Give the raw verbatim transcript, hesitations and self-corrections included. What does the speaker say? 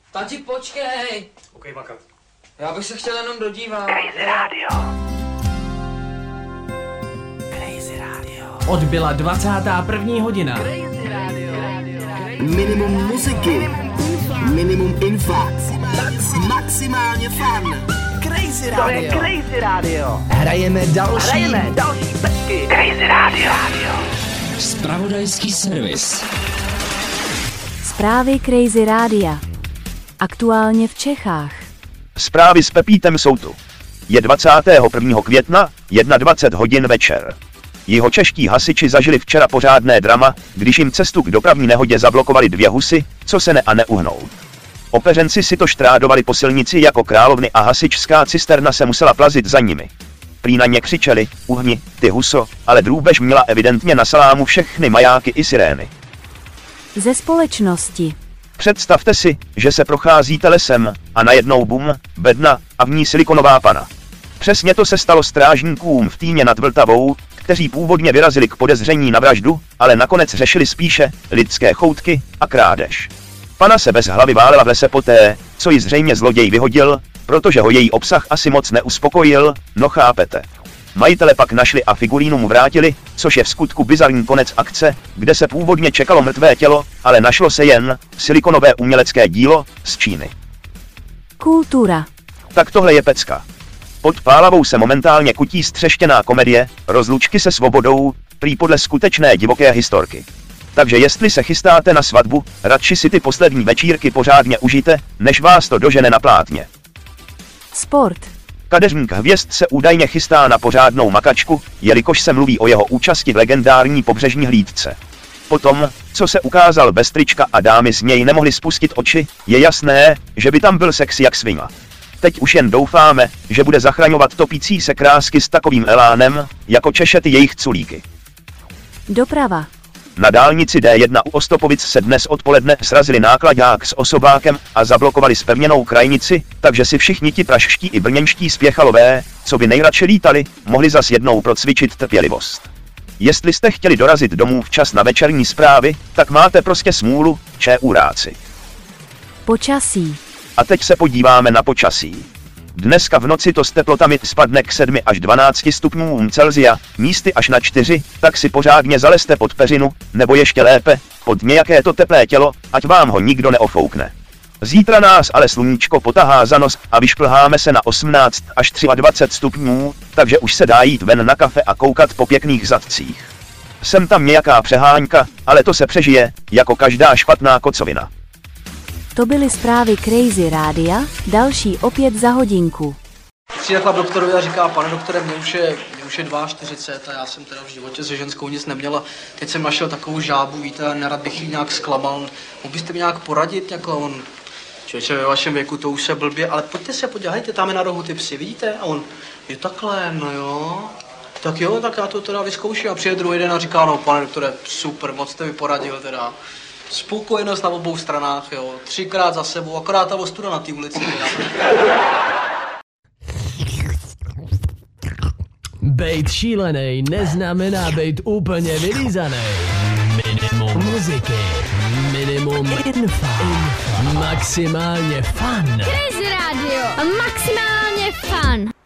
Tati, počkej! OK, makat. Já bych se chtěl jenom dodívat. Crazy Radio. Crazy Radio. Odbyla dvacátá první hodina. Crazy Radio. Minimum muziky, minimum infa, maximálně fun. Crazy To je Radio. Crazy Radio. Hrajeme další. Hrajeme další pecky. Crazy Radio. Zpravodajský servis. Zprávy Crazy Rádia. Aktuálně v Čechách. Zprávy s Pepítem jsou tu. Je dvacátého prvního května, dvacet jedna hodin večer. Jihočeští hasiči zažili včera pořádné drama, když jim cestu k dopravní nehodě zablokovali dvě husy, co se ne a neuhnou. Opeřenci si to štrádovali po silnici jako královny a hasičská cisterna se musela plazit za nimi. Prý na ně křičeli, uhni, ty huso, ale drůbež měla evidentně na salámu všechny majáky i sirény. Ze společnosti. Představte si, že se procházíte lesem a najednou bum, bedna a v ní silikonová pana. Přesně to se stalo strážníkům v Týně nad Vltavou, kteří původně vyrazili k podezření na vraždu, ale nakonec řešili spíše lidské choutky a krádež. Pana se bez hlavy válela v lese poté, co ji zřejmě zloděj vyhodil, protože ho její obsah asi moc neuspokojil, no chápete. Majitele pak našli a figurínu mu vrátili, což je v skutku bizarní konec akce, kde se původně čekalo mrtvé tělo, ale našlo se jen silikonové umělecké dílo z Číny. Kultura. Tak tohle je pecka. Pod Pálavou se momentálně kutí střeštěná komedie Rozlučky se svobodou, prý podle skutečné divoké historky. Takže jestli se chystáte na svatbu, radši si ty poslední večírky pořádně užijte, než vás to dožene na plátně. Sport. Kadeřník hvězd se údajně chystá na pořádnou makačku, jelikož se mluví o jeho účasti v legendární pobřežní hlídce. Potom, co se ukázal bez trička a dámy z něj nemohly spustit oči, je jasné, že by tam byl sexy jak svinga. Teď už jen doufáme, že bude zachraňovat topící se krásky s takovým elánem, jako češety jejich culíky. Doprava. Na dálnici D jedna u Ostopovic se dnes odpoledne srazili náklaďák s osobákem a zablokovali zpevněnou krajnici, takže si všichni ti pražští i brněnští spěchalové, co by nejradši lítali, mohli zas jednou procvičit trpělivost. Jestli jste chtěli dorazit domů včas na večerní zprávy, tak máte prostě smůlu, čeuráci. Počasí. A teď se podíváme na počasí. Dneska v noci to s teplotami spadne k sedmi až dvanácti stupňům Celsia, místy až na čtyři, tak si pořádně zalezte pod peřinu, nebo ještě lépe, pod nějaké to teplé tělo, ať vám ho nikdo neofoukne. Zítra nás ale sluníčko potahá za nos a vyšplháme se na osmnáct až dvacet tři stupňů, takže už se dá jít ven na kafe a koukat po pěkných zadcích. Sem tam nějaká přeháňka, ale to se přežije, jako každá špatná kocovina. To byly zprávy Crazy Rádia, další opět za hodinku. Přijde chlap doktorovi a říká, pane doktore, mě už je, mě už je čtyřicet dva a já jsem teda v životě se ženskou nic neměla. Teď jsem našel takovou žábu, víte, a nerad bych jí nějak zklamal. Mohl byste mi nějak poradit, jako on, člověče, ve vašem věku to už se blbě, ale pojďte se podívejte, tam je na rohu ty psy, vidíte? A on, je takhle, no jo. Tak jo, tak já to teda vyzkouším a přijde druhý den a říká, no pane doktore, super, moc jste mi poradil teda. Spokojenost na obou stranách, jo. Třikrát za sebou, akorát ta ostuda na té ulici. Bejt šílenej neznamená bejt úplně vylízanej. Minimum muziky, minimum infa, maximálně fun. Crazy Radio, maximálně fun.